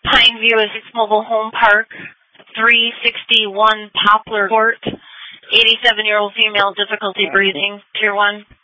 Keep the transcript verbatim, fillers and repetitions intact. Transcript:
Pineview is Mobile Home Park, three sixty-one Poplar Court, eighty-seven-year-old female, difficulty breathing, tier one.